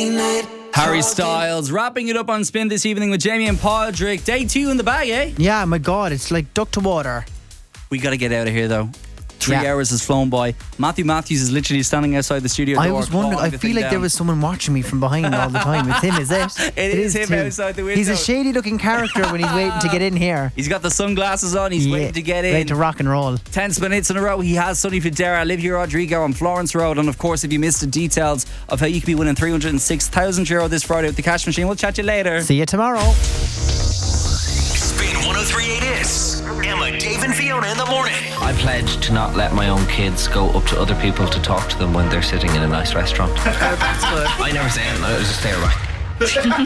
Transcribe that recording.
Harry Styles wrapping it up on Spin this evening with Jamie and Padraig. Day 2 in the bag, eh? Yeah, my God, it's like duck to water. We got to get out of here though. 3 hours has flown by. Matthew Matthews is literally standing outside the studio door. I was wondering, I feel like there was someone watching me from behind all the time. It's him, is it? It is him outside the window. He's a shady looking character when he's waiting to get in here. He's got the sunglasses on, he's waiting to get in. Ready to rock and roll. 10 minutes in a row, he has Sonny Fodera, Olivia Rodrigo on Florence Road. And of course, if you missed the details of how you could be winning €306,000 this Friday with the cash machine, we'll chat to you later. See you tomorrow. Spin 103.8 is Emma, Dave and Fiona in the morning. I pledge to not let my own kids go up to other people to talk to them when they're sitting in a nice restaurant. That's good. I never say anything, I just stare back.